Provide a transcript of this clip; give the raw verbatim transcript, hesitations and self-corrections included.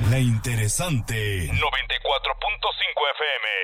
La interesante noventa y cuatro punto cinco F M.